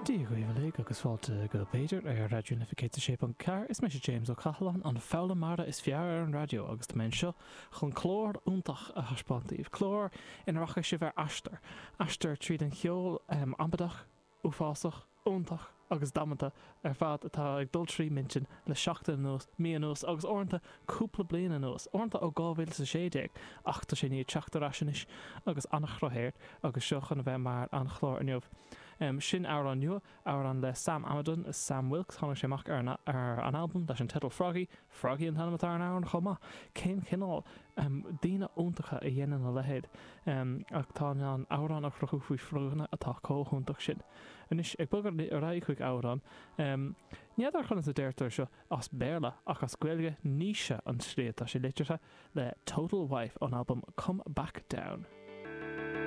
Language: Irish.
Díghíomh agus fáilte go Péidir ar radioúna ficéite sé an car is me sé James O'Callaghan an fála mara is fear an radio agus tá men seo chun chlór úntach a haspátíomh. Chlór inaracha si bhar aistear. Aistear tríd an cheol ambadach, uafásach, úntach agus damanta ar fad atá ag dul trí mintin le 7 nós, míonós agus orintanta cúpla bliana nós. Orintanta ó 2016 ach tá sé ní teachtar asinis agus annach roihéir agus seo chun bheith mar an chlór aniuh. Sin áir an nua, áir an le Sam Amadon is Sam Wilkes tháinig séach ar an album leis an title Froggy an tanamatar an áir an chomá. Cén cinál dína úntacha a dhéanaan a lehéad ag tá an árán ach rochu faoi frúna atá cóhúntaach sin. Anis ag bugad a raigh chuig árán, níad ar chuna a déirtar seo as béla ach as gcuilge níise an sríad tá sé litirtha le Total Wife an album Come Back Down.